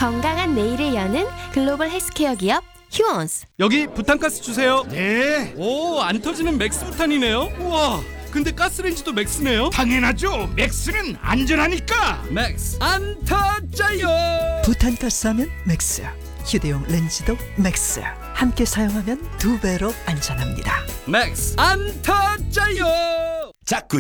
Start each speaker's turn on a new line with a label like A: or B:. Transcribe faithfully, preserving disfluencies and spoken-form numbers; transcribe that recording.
A: 건강한 내일을 여는 글로벌 헬스케어 기업 휴원스.
B: 여기 부탄가스 주세요.
C: 네,
B: 오, 안 터지는 맥스 부탄이네요. 우와, 근데 가스레인지도 맥스네요.
C: 당연하죠. 맥스는 안전하니까.
B: 맥스 안 터져요.
D: 부탄가스 하면 맥스, 휴대용 렌즈도 맥스. 함께 사용하면 두 배로 안전합니다.
B: 맥스 안 터져요.
E: 자꾸